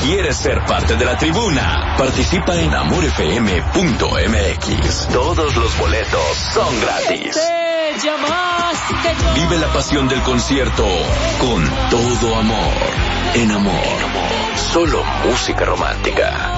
quieres ser parte de la tribuna, participa en amorfm.mx. Todos los boletos son gratis. Vive la pasión del concierto con todo amor. En Amor, solo música romántica.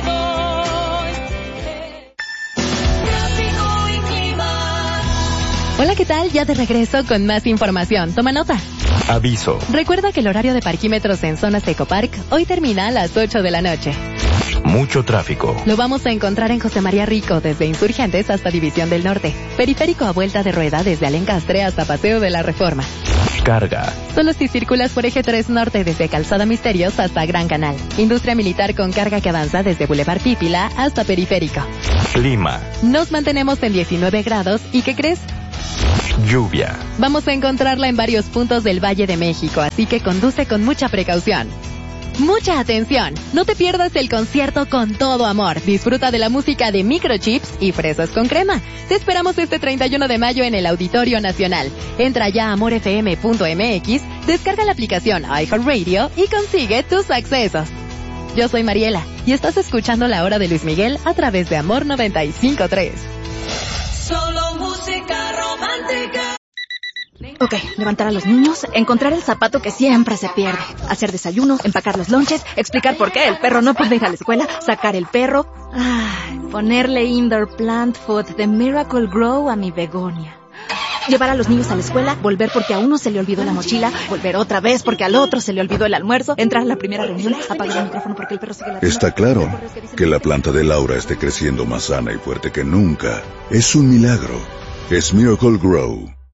Hola, ¿qué tal? Ya de regreso con más información. Toma nota. Aviso. Recuerda que el horario de parquímetros en zonas Ecopark hoy termina a las 8 de la noche. Mucho tráfico. Lo vamos a encontrar en José María Rico, desde Insurgentes hasta División del Norte. Periférico a vuelta de rueda desde Alencastre hasta Paseo de la Reforma. Carga. Solo si circulas por Eje 3 Norte desde Calzada Misterios hasta Gran Canal. Industria militar con carga que avanza desde Boulevard Pípila hasta Periférico. Clima. Nos mantenemos en 19 grados y ¿qué crees? Lluvia. Vamos a encontrarla en varios puntos del Valle de México, así que conduce con mucha precaución. ¡Mucha atención! No te pierdas el concierto con todo amor. Disfruta de la música de Microchips y Fresas con Crema. Te esperamos este 31 de mayo en el Auditorio Nacional. Entra ya a amorfm.mx, descarga la aplicación iHeartRadio y consigue tus accesos. Yo soy Mariela y estás escuchando La Hora de Luis Miguel a través de Amor 95.3. Solo música romántica. Ok, levantar a los niños, encontrar el zapato que siempre se pierde, hacer desayuno, empacar los lonches, explicar por qué el perro no puede ir a la escuela, sacar el perro, ponerle indoor plant food de Miracle Grow a mi begonia. Llevar a los niños a la escuela, volver porque a uno se le olvidó la mochila, volver otra vez porque al otro se le olvidó el almuerzo, entrar a la primera reunión, apagar el micrófono porque el perro sigue la... Está claro que la planta de Laura esté creciendo más sana y fuerte que nunca. Es un milagro. Es Miracle Grow.